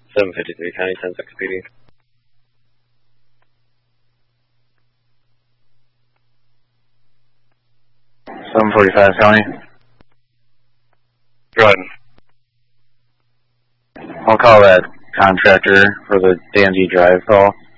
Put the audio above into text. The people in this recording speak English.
753 County 10-6 PD. County. Go ahead. I'll call that contractor for the Dandy Drive call.